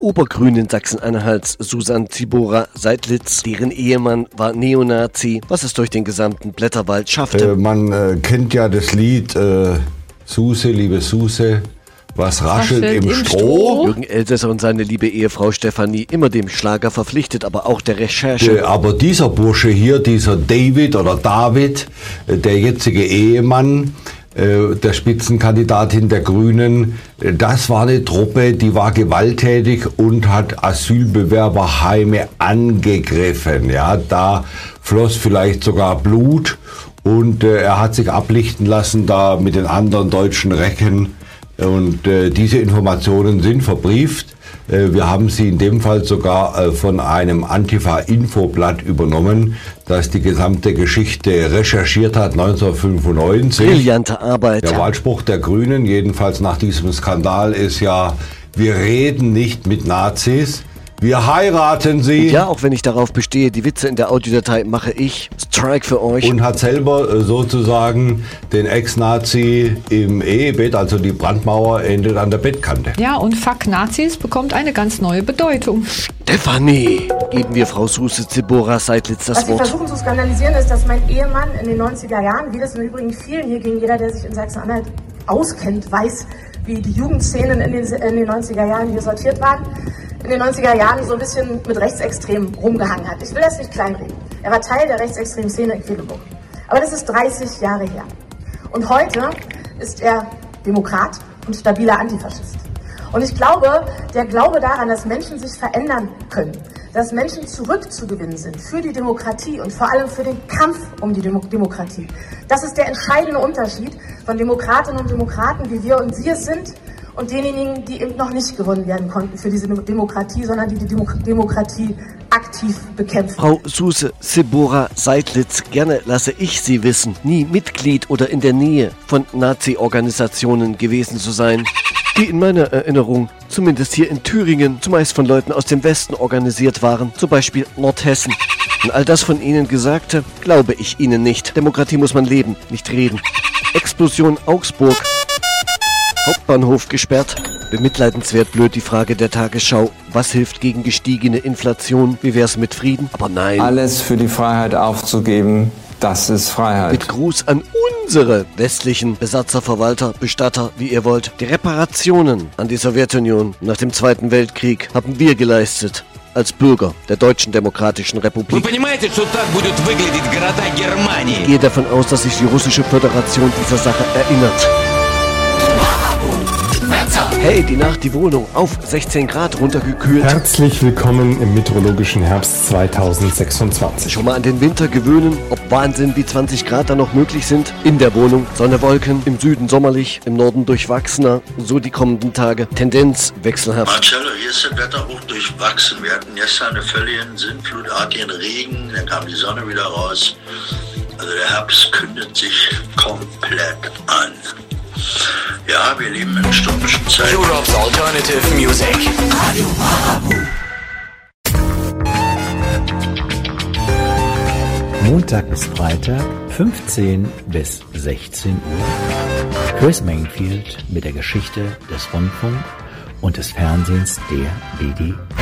Obergrün in Sachsen-Anhalts Susan Zibora Seydlitz, deren Ehemann war Neonazi, was es durch den gesamten Blätterwald schaffte. Man kennt ja das Lied Suse, liebe Suse, was raschelt im Stroh. Jürgen Elsässer und seine liebe Ehefrau Stefanie, immer dem Schlager verpflichtet, aber auch der Recherche. Aber dieser Bursche hier, dieser David, der jetzige Ehemann, der Spitzenkandidatin der Grünen, das war eine Truppe, die war gewalttätig und hat Asylbewerberheime angegriffen. Ja, da floss vielleicht sogar Blut und er hat sich ablichten lassen da mit den anderen deutschen Recken und diese Informationen sind verbrieft. Wir haben sie in dem Fall sogar von einem Antifa-Infoblatt übernommen, das die gesamte Geschichte recherchiert hat, 1995. Brillante Arbeit. Der Wahlspruch der Grünen, jedenfalls nach diesem Skandal, ist ja, wir reden nicht mit Nazis, wir heiraten sie. Und ja, auch wenn ich darauf bestehe, die Witze in der Audiodatei mache ich. Strike für euch. Und hat selber sozusagen den Ex-Nazi im Ehebett, also die Brandmauer, endet an der Bettkante. Ja, und Fuck Nazis bekommt eine ganz neue Bedeutung. Stefanie, geben wir Frau Suse Zibora Seydlitz das Wort. Was Sie versuchen zu skandalisieren ist, dass mein Ehemann in den 90er Jahren, wie das im Übrigen vielen hier ging, jeder, der sich in Sachsen-Anhalt auskennt, weiß, wie die Jugendszenen in den 90er Jahren hier sortiert waren, in den 90er Jahren so ein bisschen mit Rechtsextremen rumgehangen hat. Ich will das nicht kleinreden. Er war Teil der rechtsextremen Szene in Quedlinburg. Aber das ist 30 Jahre her. Und heute ist er Demokrat und stabiler Antifaschist. Und ich glaube, der Glaube daran, dass Menschen sich verändern können, dass Menschen zurückzugewinnen sind für die Demokratie und vor allem für den Kampf um die Demokratie. Das ist der entscheidende Unterschied von Demokratinnen und Demokraten, wie wir und Sie es sind, und denjenigen, die eben noch nicht gewonnen werden konnten für diese Demokratie, sondern die Demokratie aktiv bekämpfen. Frau Suse Zibora Seydlitz, gerne lasse ich Sie wissen, nie Mitglied oder in der Nähe von Nazi-Organisationen gewesen zu sein, die in meiner Erinnerung, zumindest hier in Thüringen, zumeist von Leuten aus dem Westen organisiert waren, zum Beispiel Nordhessen. Und all das von Ihnen Gesagte, glaube ich Ihnen nicht. Demokratie muss man leben, nicht reden. Explosion Augsburg. Hauptbahnhof gesperrt. Bemitleidenswert blöd die Frage der Tagesschau. Was hilft gegen gestiegene Inflation? Wie wär's mit Frieden? Aber nein. Alles für die Freiheit aufzugeben, das ist Freiheit. Mit Gruß an unsere westlichen Besatzer, Verwalter, Bestatter, wie ihr wollt. Die Reparationen an die Sowjetunion nach dem Zweiten Weltkrieg haben wir geleistet. Als Bürger der Deutschen Demokratischen Republik. Ich gehe davon aus, dass sich die russische Föderation dieser Sache erinnert. Hey, die Nacht, die Wohnung auf 16 Grad runtergekühlt. Herzlich willkommen im meteorologischen Herbst 2026. Schon mal an den Winter gewöhnen, ob Wahnsinn wie 20 Grad da noch möglich sind. In der Wohnung, Sonne, Wolken, im Süden sommerlich, im Norden durchwachsener. So die kommenden Tage. Tendenz wechselhaft. Marcello, hier ist das Wetter hoch durchwachsen. Wir hatten gestern eine völligen sinnflutartigen Regen, dann kam die Sonne wieder raus. Also der Herbst kündet sich komplett an. Ja, wir leben in stürmischen Zeiten. Europe's Alternative Music. Radio Marabu. Montag bis Freitag, 15 bis 16 Uhr. Chris Mainfield mit der Geschichte des Rundfunk und des Fernsehens der WDR.